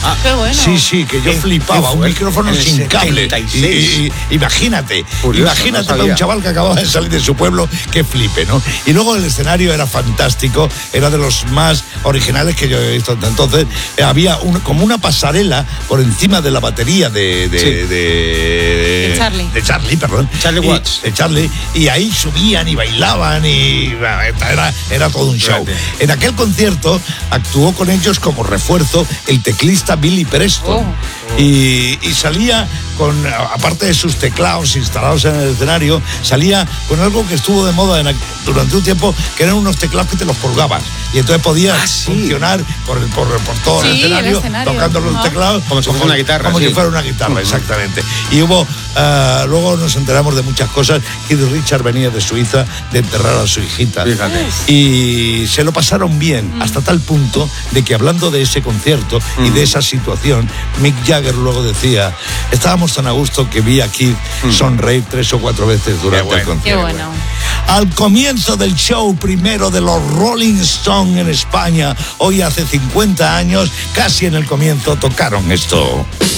Qué bueno. Sí, que yo flipaba. Un micrófono sin cable. Imagínate para un chaval que acababa de salir de su pueblo, que flipe, ¿no? Y luego el escenario era fantástico, era de los más originales que yo he visto hasta entonces. Había como una pasarela por encima de la batería de Charlie Watts. De Charlie, y ahí subían y bailaban y era todo un show. En aquel concierto actuó con ellos como refuerzo el teclista Billy Preston. Y salía con, aparte de sus teclados instalados en el escenario, salía con algo que estuvo de moda durante un tiempo, que eran unos teclados que te los colgabas. Y entonces podías funcionar por todo el escenario, tocando los teclados como si fuera una guitarra. Como si fuera una guitarra, exactamente. Y luego nos enteramos de muchas cosas. Keith Richards venía de Suiza de enterrar a su hijita. Fíjate. Y se lo pasaron bien, hasta tal punto de que, hablando de ese concierto y de esa situación, Mick Jagger luego decía: estábamos tan a gusto que vi a Keith sonreír 3 o 4 veces durante el concierto. Qué bueno. Al comienzo del show primero de los Rolling Stones en España, hoy hace 50 años, casi en el comienzo, tocaron esto.